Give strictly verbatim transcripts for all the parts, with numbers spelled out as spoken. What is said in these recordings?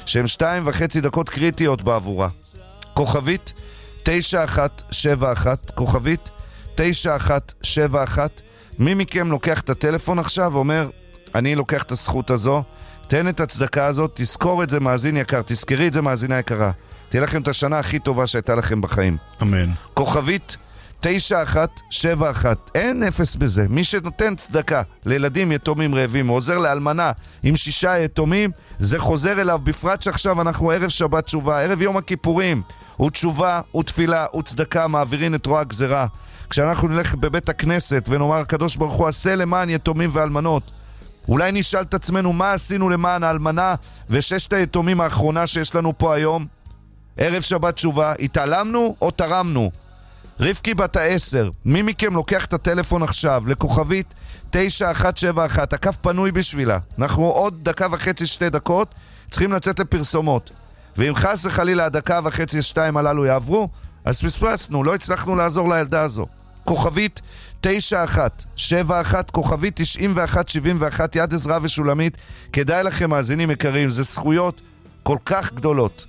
שהם שתיים וחצי דקות קריטיות בעבורה. כוכבית תשע אחת שבע אחת, כוכבית תשע אחת שבע אחת. מי מכם לוקח את הטלפון עכשיו ואומר, אני לוקח את הזכות הזו, תן את הצדקה הזאת, תזכור את זה מאזין יקר, תזכרי את זה מאזינה יקרה. תהיה לכם את השנה הכי טובה שהייתה לכם בחיים. אמן. כוכבית תשע אחת שבע אחת, אין אפס בזה. מי שנותן צדקה לילדים יתומים רעבים, הוא עוזר לאלמנה עם שישה יתומים, זה חוזר אליו, בפרט שעכשיו אנחנו ערב שבת תשובה, ערב יום הכיפורים, הוא תשובה, הוא תפילה, הוא צדקה, מעבירים את רוע הגזרה. כשאנחנו נלך בבית הכנסת ונאמר הקדוש ברוך הוא עשה למען יתומים ואלמנות, אולי נשאל את עצמנו מה עשינו למען האלמנה וששת היתומים האחרונה שיש לנו פה היום. ערב שבת תשובה, התעלמנו או תרמנו? רבקי בת העשר, מי מכם לוקח את הטלפון עכשיו לכוכבית תשע אחת שבע אחת, הקו פנוי בשבילה, אנחנו עוד דקה וחצי שתי דקות צריכים לצאת לפרסומות, ואם חס וחלילה הדקה וחצי שתיים הללו יעברו, אז פספסנו, לא הצלחנו לעזור לילדה הזו. כוכבית תשע אחת שבע אחת, כוכבית תשעים ואחת שבעים ואחת, יד עזרא ושולמית. כדאי לכם מאזינים יקרים, זה זכויות כל כך גדולות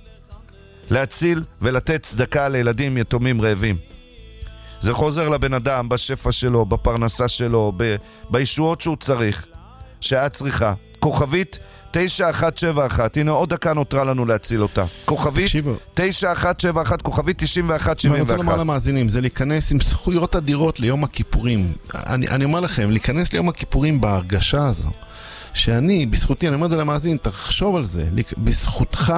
להציל ולתת צדקה לילדים יתומים רעבים. זה חוזר לבן אדם בשפע שלו, בפרנסה שלו, ב- בישועות שהוא צריך, שאת צריכה. כוכבית תשע אחת שבע אחת, הנה עוד דקה נותרה לנו להציל אותה. כוכבית תשע אחת שבע אחת, כוכבית תשעים ואחת שבעים ואחת. אני רוצה לומר למאזינים, זה להיכנס עם זכויות אדירות ליום הכיפורים. אני, אני אומר לכם, להיכנס ליום הכיפורים בהרגשה הזו, שאני, בזכותי, אני אומר את זה למאזין, תחשוב על זה, בזכותך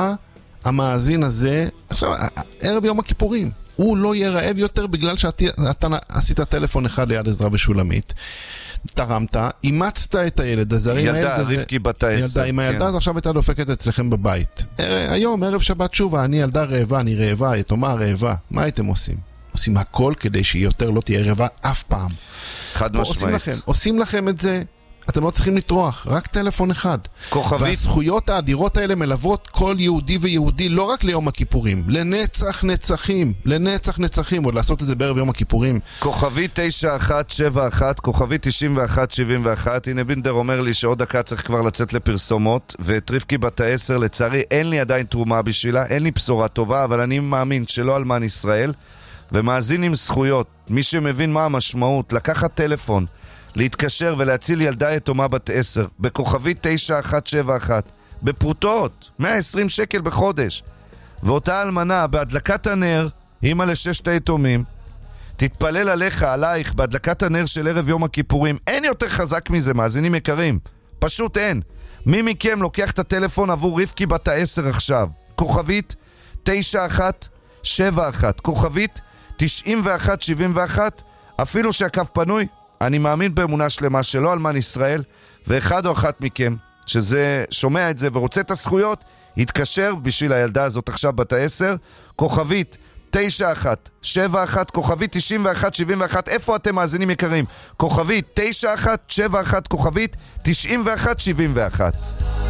המאזין הזה, עכשיו, ערב יום הכיפורים, הוא לא יהיה רעב יותר בגלל שאתה עשית טלפון אחד ליד עזרא ושולמית, תרמת, אימצת את הילד הזה. ילדה, רבקי בת העשר. עם הילדה הזו עכשיו הייתה דופקת אצלכם בבית. היום, ערב שבת תשובה, אני ילדה רעבה, אני רעבה, יתומה רעבה. מה הייתם עושים? עושים הכל כדי שהיא יותר לא תהיה רעבה אף פעם. חד משמעית. עושים לכם את זה, אתם לא צריכים לטרוח, רק טלפון אחד. כוכבית. והזכויות האדירות האלה מלוות כל יהודי ויהודי, לא רק ליום הכיפורים, לנצח נצחים, לנצח נצחים, עוד לעשות את זה בערב יום הכיפורים. כוכבית תשע אחת שבע אחת, כוכבית תשעים ואחת שבעים ואחת, הנה בינדר אומר לי שעוד דקה צריך כבר לצאת לפרסומות, ואת רבקי בת העשר לצערי אין לי עדיין תרומה בשבילה, אין לי בשורה טובה, אבל אני מאמין שלא אלמן ישראל, ומאזין עם זכויות, מי שמבין מה המשמעות, לקחת טלפון, להתקשר ולהציל ילדה יתומה בת עשר בכוכבית תשע אחת שבע אחת בפרוטות, מאה ועשרים שקל בחודש, ואותה אלמנה בהדלקת הנר, אמא לששת היתומים, תתפלל עליך, עלייך, בהדלקת הנר של ערב יום הכיפורים. אין יותר חזק מזה, מאזינים יקרים, פשוט אין. מי מכם לוקח את הטלפון עבור רבקי בת העשר עכשיו? כוכבית תשע אחת שבע אחת, כוכבית תשעים ואחת שבעים ואחת, אפילו שהקו פנוי, אני מאמין באמונה שלמה שלא אלמן ישראל, ואחד או אחת מכם שזה שומע את זה ורוצה את הזכויות, יתקשר בשביל הילדה הזאת עכשיו בת העשר, כוכבית תשע אחת שבע אחת, כוכבית תשעים ואחת שבעים ואחת. איפה אתם מאזינים יקרים? כוכבית תשע אחת שבע אחת, כוכבית תשעים ואחת שבעים ואחת.